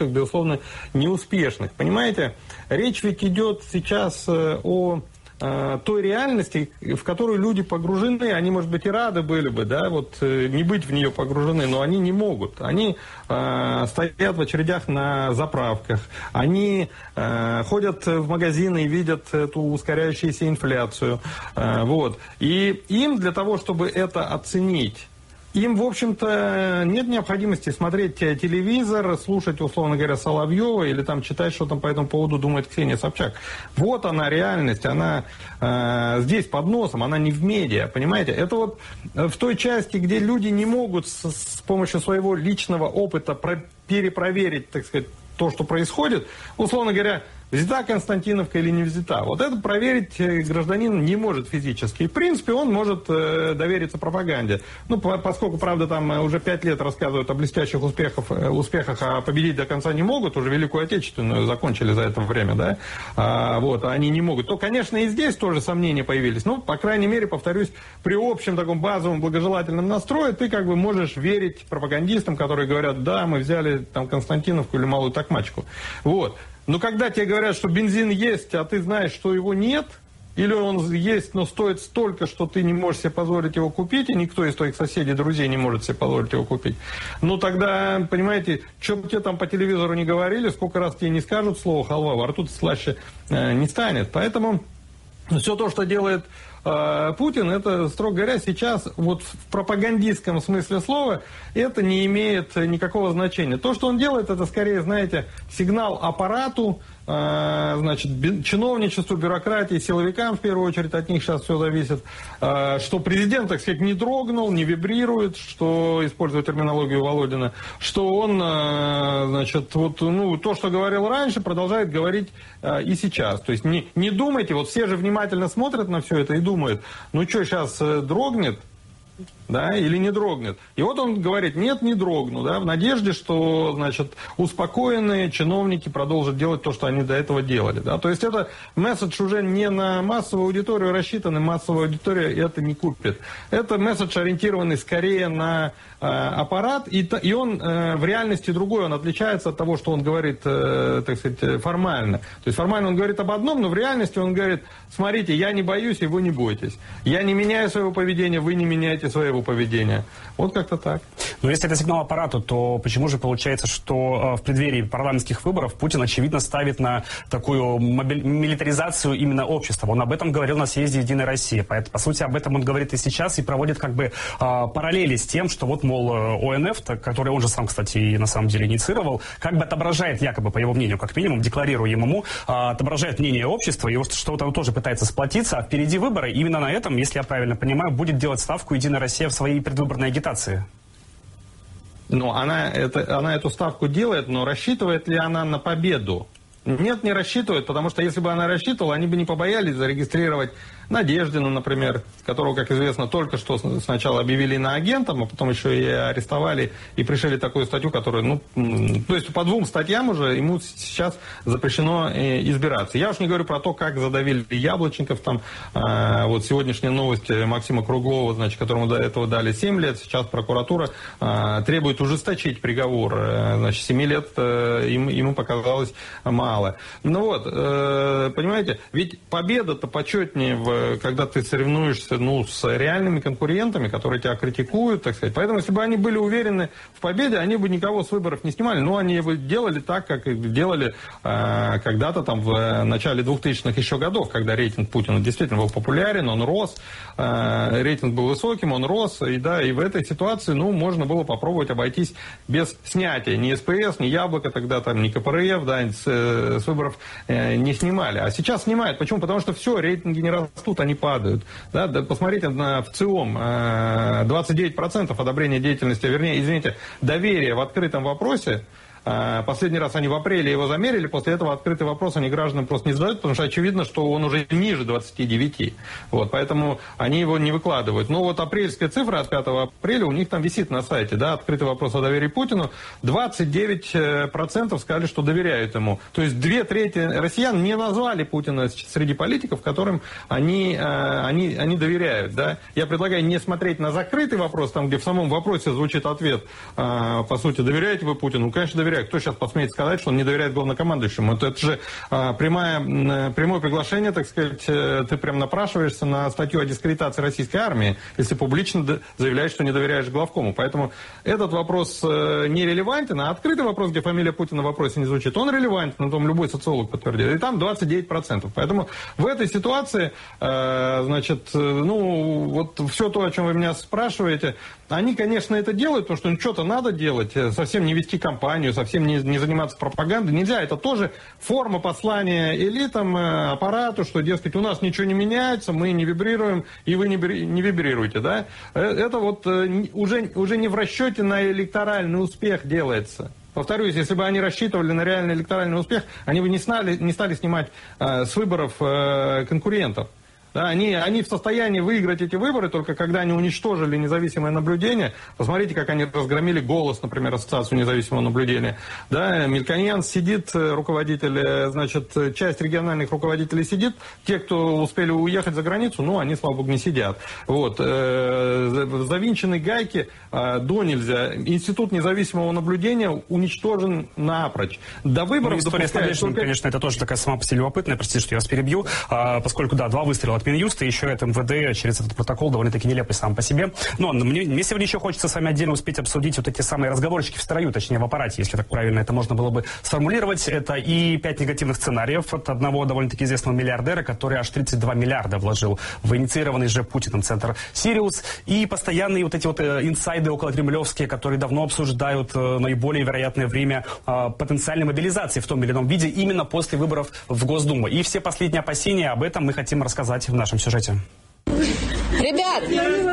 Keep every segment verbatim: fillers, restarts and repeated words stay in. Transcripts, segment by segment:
безусловно, неуспешных. Понимаете, речь ведь идет сейчас о той реальности, в которую люди погружены, они, может быть, и рады были бы, да, вот не быть в нее погружены, но они не могут. Они э, стоят в очередях на заправках, они э, ходят в магазины и видят эту ускоряющуюся инфляцию, э, вот. И им для того, чтобы это оценить, им, в общем-то, нет необходимости смотреть телевизор, слушать, условно говоря, Соловьева или там читать, что там по этому поводу думает Ксения Собчак. Вот она реальность, она э, здесь под носом, она не в медиа, понимаете? Это вот в той части, где люди не могут с, с помощью своего личного опыта про, перепроверить, так сказать, то, что происходит, условно говоря, взята Константиновка или не взята. Вот это проверить гражданин не может физически. И, в принципе, он может э, довериться пропаганде. Ну, по, поскольку, правда, там уже пять лет рассказывают о блестящих успехах, успехах, а победить до конца не могут, уже Великую Отечественную закончили за это время, да, а, вот, они не могут, то, конечно, и здесь тоже сомнения появились. Ну, по крайней мере, повторюсь, при общем таком базовом благожелательном настрое ты как бы можешь верить пропагандистам, которые говорят, да, мы взяли там Константиновку или Малую Токмачку. Вот. Но когда тебе говорят, что бензин есть, а ты знаешь, что его нет, или он есть, но стоит столько, что ты не можешь себе позволить его купить, и никто из твоих соседей, друзей не может себе позволить его купить, ну тогда, понимаете, что бы тебе там по телевизору не говорили, сколько раз тебе не скажут слово халва, во рту слаще э, не станет. Поэтому все то, что делает э, Путин, это, строго говоря, сейчас вот в пропагандистском смысле слова, это не имеет никакого значения. То, что он делает, это скорее, знаете, сигнал аппарату, э, значит, чиновничеству, бюрократии, силовикам, в первую очередь, от них сейчас все зависит, э, что президент, так сказать, не дрогнул, не вибрирует, что, используя терминологию Володина, что он, э, значит, вот, ну, то, что говорил раньше, продолжает говорить э, и сейчас. То есть не, не думайте, вот все же внимательно смотрят на все это и думают, ну что, сейчас э, дрогнет? Да, или не дрогнет. И вот он говорит, нет, не дрогну, да, в надежде, что, значит, успокоенные чиновники продолжат делать то, что они до этого делали, да. То есть это месседж уже не на массовую аудиторию рассчитанный, массовая аудитория это не купит. Это месседж, ориентированный скорее на э, аппарат, и, и он э, в реальности другой, он отличается от того, что он говорит, э, так сказать, формально. То есть формально он говорит об одном, но в реальности он говорит, смотрите, я не боюсь, и вы не бойтесь. Я не меняю своего поведения, вы не меняете своего поведения. Вот как-то так. Но если это сигнал аппарату, то почему же получается, что в преддверии парламентских выборов Путин, очевидно, ставит на такую милитаризацию именно общества? Он об этом говорил на съезде «Единой России». Поэтому, по сути, об этом он говорит и сейчас, и проводит как бы параллели с тем, что вот, мол, ОНФ, который он же сам, кстати, и на самом деле инициировал, как бы отображает, якобы, по его мнению, как минимум, декларируемому, отображает мнение общества, и вот что-то он тоже пытается сплотиться, а впереди выборы. Именно на этом, если я правильно понимаю, будет делать ставку «Единая Россия» в своей предвыборной агитации. Ну, она, это, она эту ставку делает, но рассчитывает ли она на победу? Нет, не рассчитывает, потому что если бы она рассчитывала, они бы не побоялись зарегистрировать Надеждина, например, которого, как известно, только что сначала объявили иноагентом, а потом еще и арестовали и пришили такую статью, которая, ну, то есть по двум статьям уже ему сейчас запрещено избираться. Я уж не говорю про то, как задавили Яблочников, там, э, вот сегодняшняя новость Максима Круглова, значит, которому до этого дали семь лет, сейчас прокуратура э, требует ужесточить приговор, э, значит, семь лет э, ему, ему показалось мало. Ну вот, э, понимаете, ведь победа-то почетнее в когда ты соревнуешься, ну, с реальными конкурентами, которые тебя критикуют, так сказать. Поэтому, если бы они были уверены в победе, они бы никого с выборов не снимали. Но они бы делали так, как делали э, когда-то там в начале двухтысячных еще годов, когда рейтинг Путина действительно был популярен, он рос, э, рейтинг был высоким, он рос. И да, и в этой ситуации, ну, можно было попробовать обойтись без снятия. Ни СПС, ни Яблоко тогда, там, ни КПРФ, да, с, с выборов э, не снимали. А сейчас снимают. Почему? Потому что все, рейтинги не растут. Тут они падают. Да, да, посмотрите на в ЦИОМ, двадцать девять процентов одобрения деятельности, вернее, извините, доверия в открытом вопросе. Последний раз они в апреле его замерили, после этого открытый вопрос они гражданам просто не задают, потому что очевидно, что он уже ниже двадцати девяти. Вот, поэтому они его не выкладывают. Но вот апрельская цифра от пятого апреля у них там висит на сайте, да, открытый вопрос о доверии Путину. двадцать девять процентов сказали, что доверяют ему. То есть две трети россиян не назвали Путина среди политиков, которым они, они, они доверяют. Да. Я предлагаю не смотреть на закрытый вопрос, там, где в самом вопросе звучит ответ, по сути, доверяете вы Путину? Конечно, доверяете. доверяю. Кто сейчас посмеет сказать, что он не доверяет главнокомандующему? Это, это же а, прямая, прямое приглашение, так сказать, ты прям напрашиваешься на статью о дискредитации российской армии, если публично заявляешь, что не доверяешь главкому. Поэтому этот вопрос не релевантен, а открытый вопрос, где фамилия Путина в вопросе не звучит, он релевантен, на том любой социолог подтвердит. И там двадцать девять процентов. Поэтому в этой ситуации, э, значит, ну, вот все то, о чем вы меня спрашиваете, они, конечно, это делают, потому что им что-то надо делать, совсем не вести кампанию, совсем не, не заниматься пропагандой. Нельзя, это тоже форма послания элитам, аппарату, что, дескать, у нас ничего не меняется, мы не вибрируем, и вы не, не вибрируете, да? Это вот уже, уже не в расчете на электоральный успех делается. Повторюсь, если бы они рассчитывали на реальный электоральный успех, они бы не стали, не стали снимать э, с выборов э, конкурентов. Да, они, они в состоянии выиграть эти выборы только когда они уничтожили независимое наблюдение. Посмотрите, как они разгромили «Голос», например, Ассоциацию независимого наблюдения. Да, Мельконьян сидит, руководитель, значит, часть региональных руководителей сидит. Те, кто успели уехать за границу, ну, они, слава богу, не сидят. Вот. Завинчены гайки до нельзя. Институт независимого наблюдения уничтожен напрочь. До выборов... Ну, история с Надеждиным, только... конечно, это тоже такая сама по себе любопытная. Простите, что я вас перебью. Поскольку, да, два выстрела от Минюста, еще это эм вэ дэ через этот протокол довольно-таки нелепый сам по себе. Но мне, мне сегодня еще хочется с вами отдельно успеть обсудить вот эти самые разговорчики в строю, точнее в аппарате, если так правильно это можно было бы сформулировать. Это и пять негативных сценариев от одного довольно-таки известного миллиардера, который аж тридцать два миллиарда вложил в инициированный же Путиным центр «Сириус», и постоянные вот эти вот инсайды околокремлевские, которые давно обсуждают наиболее вероятное время потенциальной мобилизации в том или ином виде именно после выборов в Госдуму. И все последние опасения об этом мы хотим рассказать в нашем сюжете. Ребят,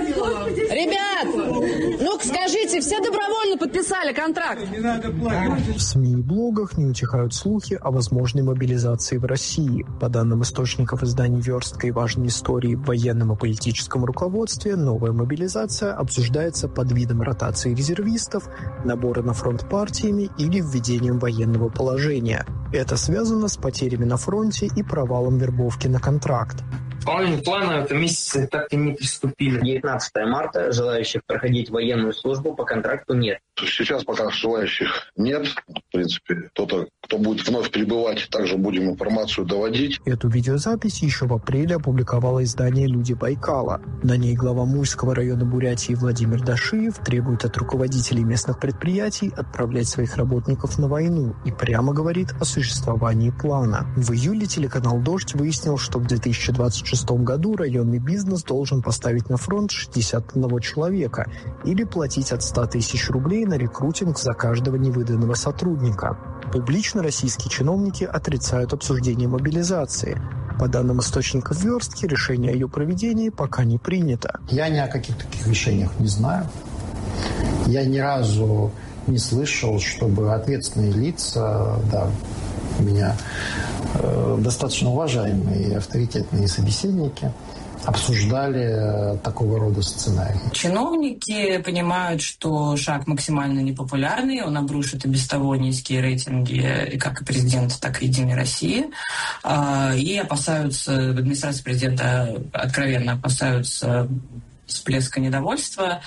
ребят, ну скажите, все добровольно подписали контракт? В СМИ и блогах не утихают слухи о возможной мобилизации в России. По данным источников изданий «Верстка» и «Важные истории» в военном и политическом руководстве, новая мобилизация обсуждается под видом ротации резервистов, набора на фронт партиями или введением военного положения. Это связано с потерями на фронте и провалом вербовки на контракт. Выполнение плана в этом месяце так и не приступили. девятнадцатого марта желающих проходить военную службу по контракту нет. Сейчас пока желающих нет. В принципе, кто-то, кто будет вновь прибывать, также будем информацию доводить. Эту видеозапись еще в апреле опубликовало издание «Люди Байкала». На ней глава Мульского района Бурятии Владимир Дашиев требует от руководителей местных предприятий отправлять своих работников на войну и прямо говорит о существовании плана. В июле телеканал «Дождь» выяснил, что в две тысячи двадцать шестом году районный бизнес должен поставить на фронт шестьдесят одного человека или платить от ста тысяч рублей на рекрутинг за каждого невыданного сотрудника. Публично российские чиновники отрицают обсуждение мобилизации. По данным источников «Верстки», решение о ее проведении пока не принято. Я ни о каких таких решениях не знаю. Я ни разу не слышал, чтобы ответственные лица, да, у меня э, достаточно уважаемые и авторитетные собеседники, обсуждали такого рода сценарий. Чиновники понимают, что шаг максимально непопулярный, он обрушит и без того низкие рейтинги как и президента, так и «Единой России», и опасаются, в администрации президента откровенно опасаются всплеска недовольства,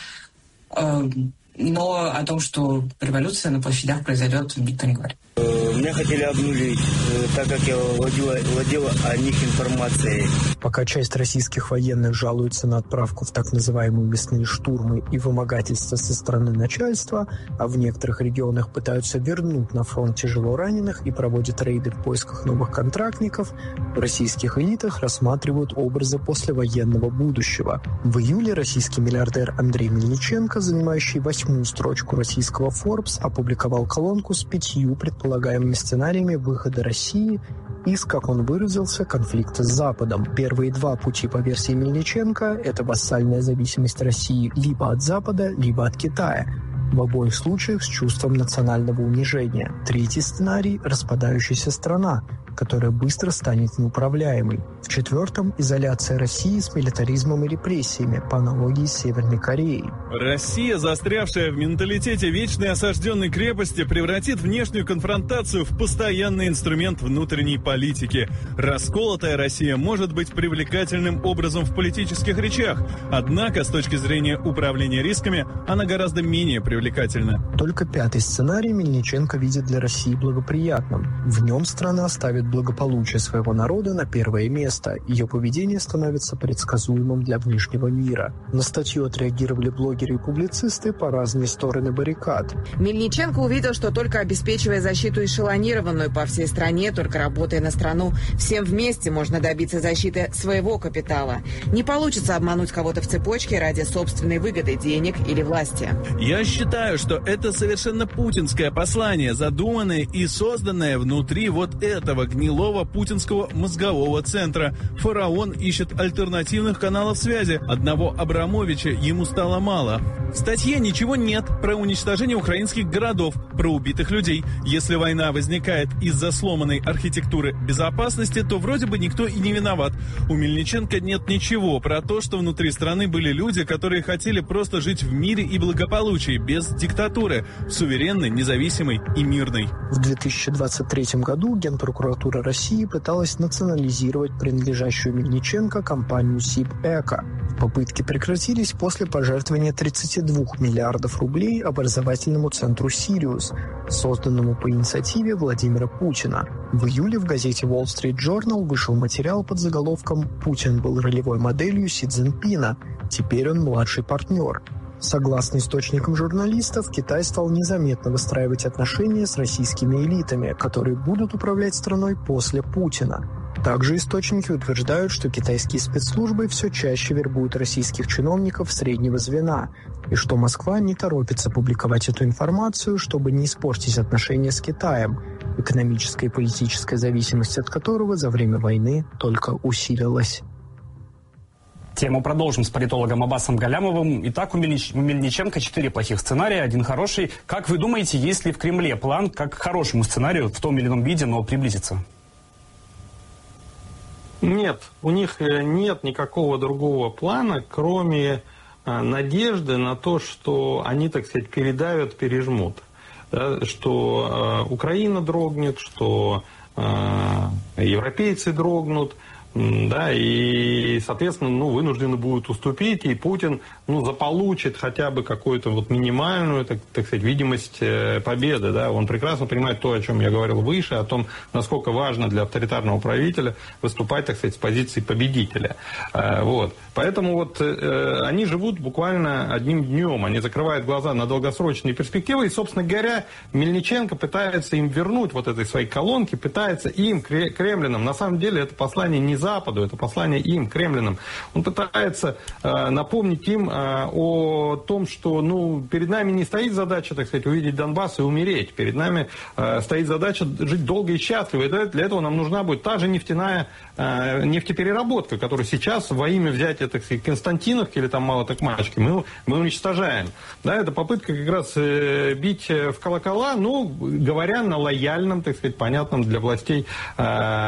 но о том, что революция на площадях произойдет, никто не говорит. Меня хотели обнулить, так как я владела, владела о них информацией. Пока часть российских военных жалуется на отправку в так называемые мясные штурмы и вымогательства со стороны начальства, а в некоторых регионах пытаются вернуть на фронт тяжело раненых и проводят рейды в поисках новых контрактников, в российских элитах рассматривают образы послевоенного будущего. В июле российский миллиардер Андрей Мельниченко, занимающий восьмую строчку российского Forbes, опубликовал колонку с пятью предполагаемыми сценариями выхода России из, как он выразился, конфликта с Западом. Первые два пути по версии Мельниченко – это вассальная зависимость России либо от Запада, либо от Китая. В обоих случаях с чувством национального унижения. Третий сценарий – распадающаяся страна, которая быстро станет неуправляемой. В-четвертом, изоляция России с милитаризмом и репрессиями, по аналогии с Северной Кореей. Россия, застрявшая в менталитете вечной осажденной крепости, превратит внешнюю конфронтацию в постоянный инструмент внутренней политики. Расколотая Россия может быть привлекательным образом в политических речах, однако с точки зрения управления рисками она гораздо менее привлекательна. Только пятый сценарий Мельниченко видит для России благоприятным. В нем страна ставит благополучие своего народа на первое место. Ее поведение становится предсказуемым для внешнего мира. На статью отреагировали блогеры и публицисты по разные стороны баррикад. Мельниченко увидел, что только обеспечивая защиту эшелонированную по всей стране, только работая на страну, всем вместе можно добиться защиты своего капитала. Не получится обмануть кого-то в цепочке ради собственной выгоды, денег или власти. Я считаю, что это совершенно путинское послание, задуманное и созданное внутри вот этого гнилого путинского мозгового центра. Фараон ищет альтернативных каналов связи. Одного Абрамовича ему стало мало. В статье ничего нет про уничтожение украинских городов, про убитых людей. Если война возникает из-за сломанной архитектуры безопасности, то вроде бы никто и не виноват. У Мельниченко нет ничего про то, что внутри страны были люди, которые хотели просто жить в мире и благополучии, без диктатуры, суверенной, независимой и мирной. В две тысячи двадцать третьем году Генпрокуратура России пыталась национализировать принадлежащую Мельниченко компанию СибЭко. Попытки прекратились после пожертвования тридцати двух миллиардов рублей образовательному центру «Сириус», созданному по инициативе Владимира Путина. В июле в газете Wall Street Journal вышел материал под заголовком «Путин был ролевой моделью Си Цзиньпина. Теперь он младший партнер». Согласно источникам журналистов, Китай стал незаметно выстраивать отношения с российскими элитами, которые будут управлять страной после Путина. Также источники утверждают, что китайские спецслужбы все чаще вербуют российских чиновников среднего звена, и что Москва не торопится публиковать эту информацию, чтобы не испортить отношения с Китаем, экономическая и политическая зависимость от которого за время войны только усилилась. Тему продолжим с политологом Аббасом Галямовым. Итак, у Мельниченко четыре плохих сценария, один хороший. Как вы думаете, есть ли в Кремле план, как к хорошему сценарию в том или ином виде, но приблизиться? Нет, у них нет никакого другого плана, кроме надежды на то, что они, так сказать, передавят, пережмут. Да, что э, Украина дрогнет, что э, европейцы дрогнут. Да, и, соответственно, ну, вынуждены будут уступить, и Путин, ну, заполучит хотя бы какую-то вот минимальную, так, так сказать, видимость э, победы, да. Он прекрасно понимает то, о чем я говорил выше, о том, насколько важно для авторитарного правителя выступать, так сказать, с позиции победителя. Э, вот. Поэтому вот э, они живут буквально одним днем, они закрывают глаза на долгосрочные перспективы, и, собственно говоря, Мельниченко пытается им вернуть вот этой своей колонки, пытается им, кремлинам, на самом деле это послание не Западу, это послание им, кремлинам. Он пытается э, напомнить им э, о том, что, ну, перед нами не стоит задача, так сказать, увидеть Донбасс и умереть. Перед нами э, стоит задача жить долго и счастливо. И для этого нам нужна будет та же нефтяная э, нефтепереработка, которую сейчас во имя взятия, так сказать, Константиновки или там Мало-Токмачки мы, мы уничтожаем. Да, это попытка как раз э, бить в колокола, ну, говоря на лояльном, так сказать, понятном для властей э,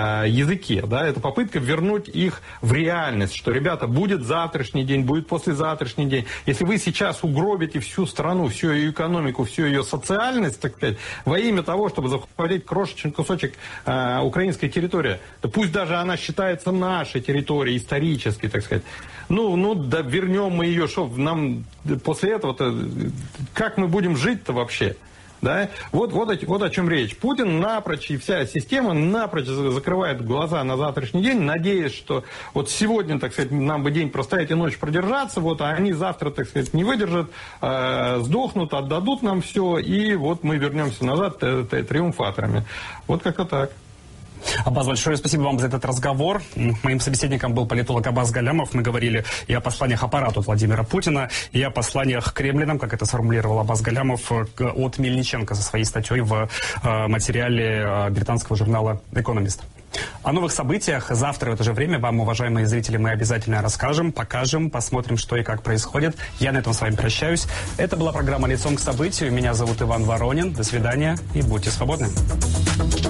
языке. Да, это попытка вернуть их в реальность, что, ребята, будет завтрашний день, будет послезавтрашний день. Если вы сейчас угробите всю страну, всю ее экономику, всю ее социальность, так сказать, во имя того, чтобы захватить крошечный кусочек э, украинской территории, то пусть даже она считается нашей территорией исторически, так сказать, ну, ну да вернем мы ее, что нам после этого-то, как мы будем жить-то вообще? Да? Вот, вот, вот о чем речь. Путин напрочь и вся система напрочь закрывает глаза на завтрашний день, надеясь, что вот сегодня, так сказать, нам бы день простоять и ночь продержаться, вот, а они завтра, так сказать, не выдержат, э, сдохнут, отдадут нам все, и вот мы вернемся назад триумфаторами. Вот как-то так. Аббас, большое спасибо вам за этот разговор. Моим собеседником был политолог Аббас Галямов. Мы говорили и о посланиях аппарату Владимира Путина, и о посланиях кремлинам, как это сформулировал Аббас Галямов, от Мельниченко со своей статьей в материале британского журнала «Экономист». О новых событиях завтра в это же время вам, уважаемые зрители, мы обязательно расскажем, покажем, посмотрим, что и как происходит. Я на этом с вами прощаюсь. Это была программа «Лицом к событию». Меня зовут Иван Воронин. До свидания и будьте свободны.